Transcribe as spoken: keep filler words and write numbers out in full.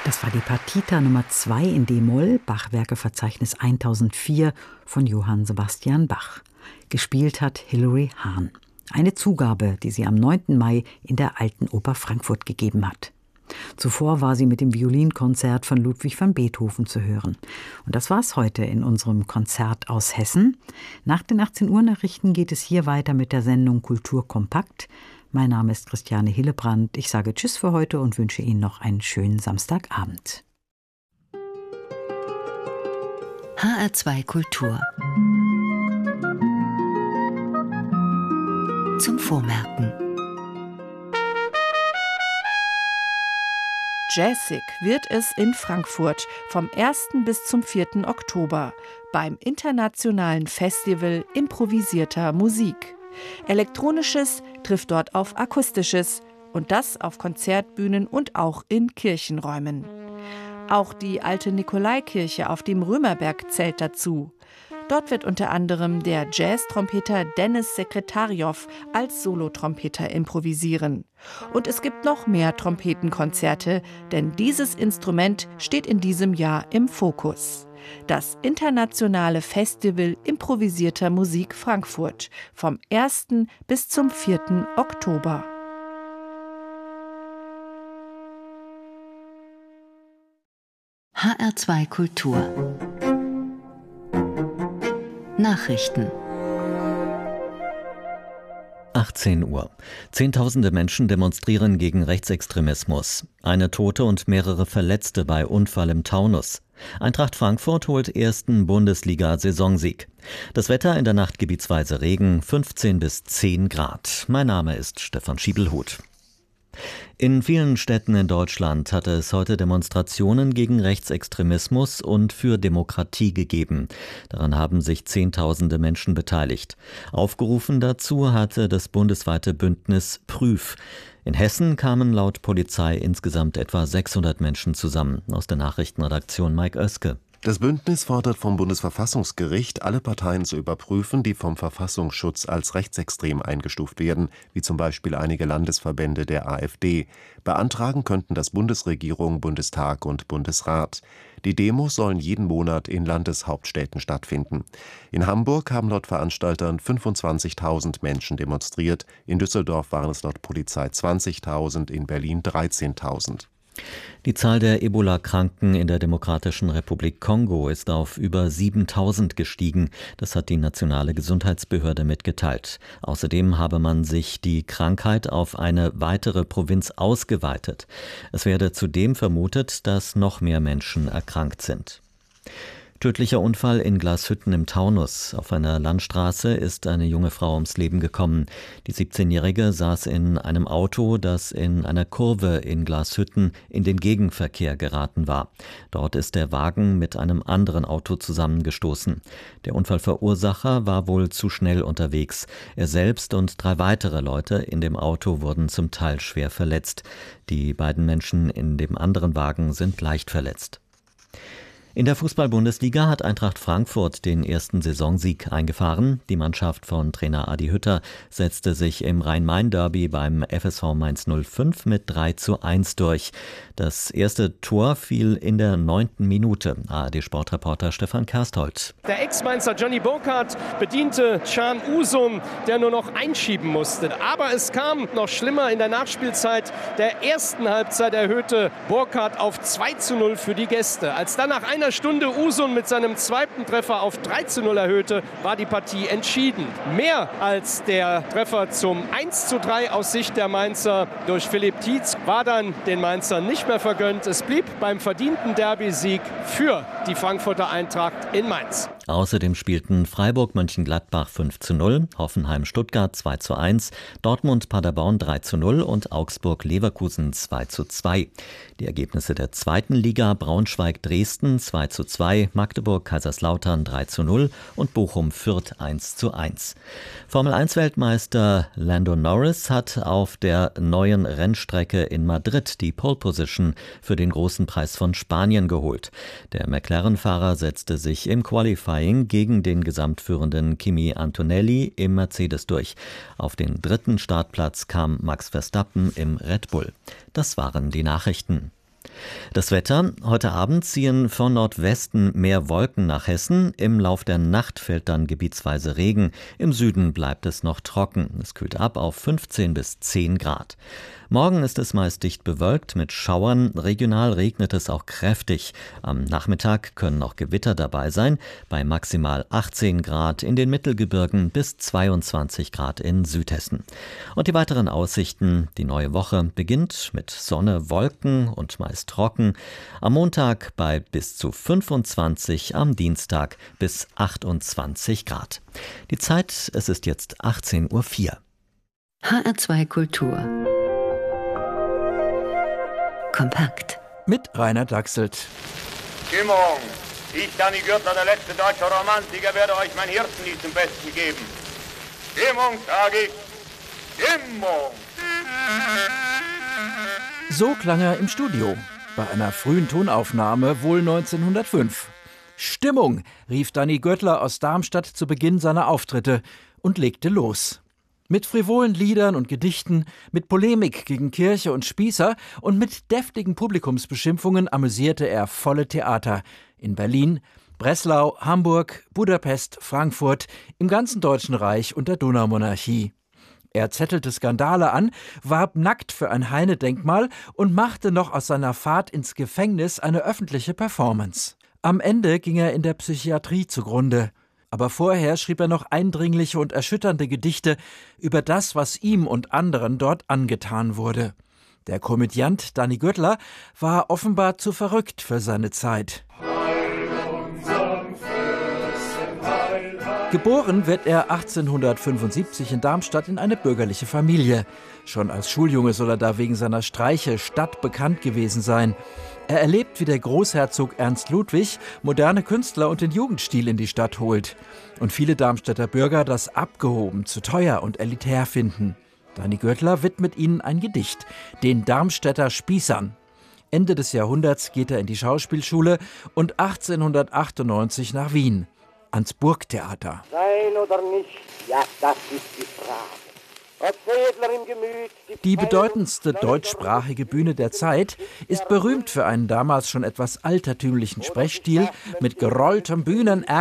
Das war die Partita Nummer zwei in D-Moll, Bachwerkeverzeichnis eintausendvier von Johann Sebastian Bach. Gespielt hat Hilary Hahn. Eine Zugabe, die sie am neunten Mai in der Alten Oper Frankfurt gegeben hat. Zuvor war sie mit dem Violinkonzert von Ludwig van Beethoven zu hören. Und das war's heute in unserem Konzert aus Hessen. Nach den achtzehn Uhr Nachrichten geht es hier weiter mit der Sendung Kultur kompakt. Mein Name ist Christiane Hillebrand. Ich sage Tschüss für heute und wünsche Ihnen noch einen schönen Samstagabend. H R zwei Kultur. Zum Vormerken. Jazzig wird es in Frankfurt vom ersten bis zum vierten Oktober beim internationalen Festival improvisierter Musik. Elektronisches trifft dort auf Akustisches und das auf Konzertbühnen und auch in Kirchenräumen. Auch die alte Nikolaikirche auf dem Römerberg zählt dazu. Dort wird unter anderem der Jazz-Trompeter Dennis Sekretarjow als Solotrompeter improvisieren. Und es gibt noch mehr Trompetenkonzerte, denn dieses Instrument steht in diesem Jahr im Fokus. Das internationale Festival improvisierter Musik Frankfurt vom ersten bis zum vierten Oktober. H R zwei Kultur. Nachrichten. achtzehn Uhr. Zehntausende Menschen demonstrieren gegen Rechtsextremismus. Eine Tote und mehrere Verletzte bei Unfall im Taunus. Eintracht Frankfurt holt ersten Bundesliga-Saisonsieg. Das Wetter in der Nacht gebietsweise Regen, fünfzehn bis zehn Grad. Mein Name ist Stefan Schiebelhuth. In vielen Städten in Deutschland hatte es heute Demonstrationen gegen Rechtsextremismus und für Demokratie gegeben. Daran haben sich Zehntausende Menschen beteiligt. Aufgerufen dazu hatte das bundesweite Bündnis Prüf. In Hessen kamen laut Polizei insgesamt etwa sechshundert Menschen zusammen. Aus der Nachrichtenredaktion Mike Oeske. Das Bündnis fordert vom Bundesverfassungsgericht, alle Parteien zu überprüfen, die vom Verfassungsschutz als rechtsextrem eingestuft werden, wie zum Beispiel einige Landesverbände der AfD. Beantragen könnten das Bundesregierung, Bundestag und Bundesrat. Die Demos sollen jeden Monat in Landeshauptstädten stattfinden. In Hamburg haben laut Veranstaltern fünfundzwanzigtausend Menschen demonstriert, in Düsseldorf waren es laut Polizei zwanzigtausend, in Berlin dreizehntausend. Die Zahl der Ebola-Kranken in der Demokratischen Republik Kongo ist auf über siebentausend gestiegen. Das hat die nationale Gesundheitsbehörde mitgeteilt. Außerdem habe man sich die Krankheit auf eine weitere Provinz ausgeweitet. Es werde zudem vermutet, dass noch mehr Menschen erkrankt sind. Tödlicher Unfall in Glashütten im Taunus. Auf einer Landstraße ist eine junge Frau ums Leben gekommen. Die siebzehnjährige saß in einem Auto, das in einer Kurve in Glashütten in den Gegenverkehr geraten war. Dort ist der Wagen mit einem anderen Auto zusammengestoßen. Der Unfallverursacher war wohl zu schnell unterwegs. Er selbst und drei weitere Leute in dem Auto wurden zum Teil schwer verletzt. Die beiden Menschen in dem anderen Wagen sind leicht verletzt. In der Fußball-Bundesliga hat Eintracht Frankfurt den ersten Saisonsieg eingefahren. Die Mannschaft von Trainer Adi Hütter setzte sich im Rhein-Main-Derby beim F S V Mainz null fünf mit drei zu eins durch. Das erste Tor fiel in der neunten Minute. A R D-Sportreporter Stefan Kersthold. Der Ex-Mainzer Johnny Burkhardt bediente Can Usum, der nur noch einschieben musste. Aber es kam noch schlimmer. In der Nachspielzeit der ersten Halbzeit erhöhte Burkhardt auf zwei zu null für die Gäste. Als dann nach einer Stunde Usun mit seinem zweiten Treffer auf drei zu null erhöhte, war die Partie entschieden. Mehr als der Treffer zum eins zu drei aus Sicht der Mainzer durch Philipp Tietz war dann den Mainzern nicht mehr vergönnt. Es blieb beim verdienten Derby-Sieg für die Frankfurter Eintracht in Mainz. Außerdem spielten Freiburg-Mönchengladbach fünf zu null, Hoffenheim-Stuttgart zwei zu eins, Dortmund-Paderborn drei zu null und Augsburg-Leverkusen zwei zu zwei. Die Ergebnisse der zweiten Liga: Braunschweig-Dresden zwei zu zwei, Magdeburg-Kaiserslautern drei zu null und Bochum-Fürth eins zu eins. Formel eins Weltmeister Lando Norris hat auf der neuen Rennstrecke in Madrid die Pole Position für den Großen Preis von Spanien geholt. Der McLaren-Fahrer setzte sich im Qualifying gegen den gesamtführenden Kimi Antonelli im Mercedes durch. Auf den dritten Startplatz kam Max Verstappen im Red Bull. Das waren die Nachrichten. Das Wetter: Heute Abend ziehen von Nordwesten mehr Wolken nach Hessen. Im Lauf der Nacht fällt dann gebietsweise Regen. Im Süden bleibt es noch trocken. Es kühlt ab auf fünfzehn bis zehn Grad. Morgen ist es meist dicht bewölkt mit Schauern. Regional regnet es auch kräftig. Am Nachmittag können auch Gewitter dabei sein. Bei maximal achtzehn Grad in den Mittelgebirgen bis zweiundzwanzig Grad in Südhessen. Und die weiteren Aussichten: Die neue Woche beginnt mit Sonne, Wolken und meist trocken. Am Montag bei bis zu fünfundzwanzig, am Dienstag bis achtundzwanzig Grad. Die Zeit: Es ist jetzt achtzehn Uhr vier. H R zwei Kultur. Kompakt. Mit Rainer Dachselt. Stimmung. Ich, Danny Gürtler, der letzte deutsche Romantiker, werde euch mein Hirtenlied zum Besten geben. Stimmung, sage ich. Stimmung. So klang er im Studio. Bei einer frühen Tonaufnahme, wohl neunzehnhundertfünf. Stimmung, rief Danny Gürtler aus Darmstadt zu Beginn seiner Auftritte und legte los. Mit frivolen Liedern und Gedichten, mit Polemik gegen Kirche und Spießer und mit deftigen Publikumsbeschimpfungen amüsierte er volle Theater. In Berlin, Breslau, Hamburg, Budapest, Frankfurt, im ganzen Deutschen Reich und der Donaumonarchie. Er zettelte Skandale an, warb nackt für ein Heine-Denkmal und machte noch aus seiner Fahrt ins Gefängnis eine öffentliche Performance. Am Ende ging er in der Psychiatrie zugrunde. Aber vorher schrieb er noch eindringliche und erschütternde Gedichte über das, was ihm und anderen dort angetan wurde. Der Komödiant Danny Gürtler war offenbar zu verrückt für seine Zeit. Geboren wird er achtzehnhundertfünfundsiebzig in Darmstadt in eine bürgerliche Familie. Schon als Schuljunge soll er da wegen seiner Streiche stadtbekannt gewesen sein. Er erlebt, wie der Großherzog Ernst Ludwig moderne Künstler und den Jugendstil in die Stadt holt. Und viele Darmstädter Bürger das abgehoben, zu teuer und elitär finden. Danny Gürtler widmet ihnen ein Gedicht, den Darmstädter Spießern. Ende des Jahrhunderts geht er in die Schauspielschule und achtzehnhundertachtundneunzig nach Wien, ans Burgtheater. Sein oder nicht, ja, das ist die Frage. Die bedeutendste deutschsprachige Bühne der Zeit ist berühmt für einen damals schon etwas altertümlichen Sprechstil mit gerolltem Bühnen